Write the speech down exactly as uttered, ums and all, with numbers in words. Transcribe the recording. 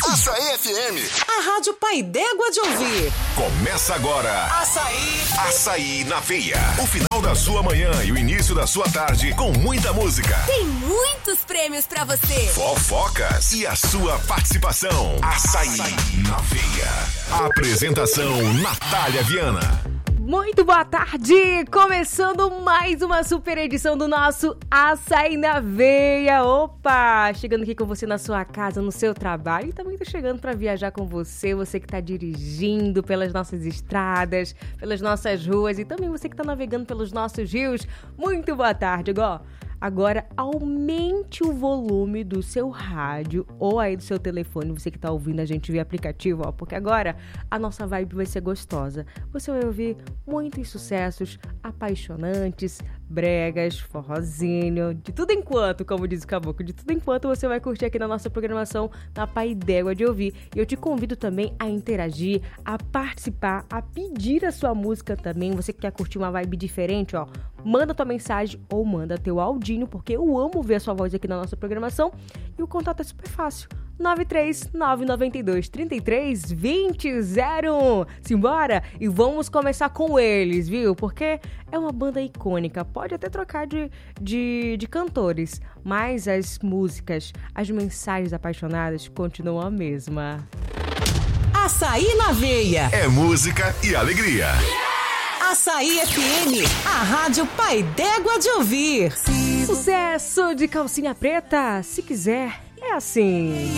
Açaí F M. A Rádio Pai d'Égua de ouvir. Começa agora. Açaí. Açaí na veia. O final da sua manhã e o início da sua tarde com muita música. Tem muitos prêmios pra você. Fofocas e a sua participação. Açaí, Açaí na veia. Apresentação Natália Viana. Muito boa tarde! Começando mais uma super edição do nosso Açaí na Veia. Opa! Chegando aqui com você na sua casa, no seu trabalho. E também tô chegando para viajar com você, você que tá dirigindo pelas nossas estradas, pelas nossas ruas e também você que tá navegando pelos nossos rios. Muito boa tarde, igual. Agora, aumente o volume do seu rádio ou aí do seu telefone, você que tá ouvindo a gente via aplicativo, ó, porque agora a nossa vibe vai ser gostosa. Você vai ouvir muitos sucessos apaixonantes, bregas, forrozinho, de tudo enquanto, como diz o Caboclo, de tudo enquanto você vai curtir aqui na nossa programação na Pai d'Égua de ouvir. E eu te convido também a interagir, a participar, a pedir a sua música também. Você que quer curtir uma vibe diferente, ó, manda tua mensagem ou manda teu audinho, porque eu amo ver a sua voz aqui na nossa programação. E o contato é super fácil. nove três nove nove dois, três três dois zero um. Simbora? E vamos começar com eles, viu? Porque é uma banda icônica. Pode até trocar de, de, de cantores, mas as músicas, as mensagens apaixonadas continuam a mesma. Açaí na Veia. É música e alegria. Açaí F M, a Rádio Pai d'Égua de ouvir. Sucesso de Calcinha Preta, se quiser, é assim.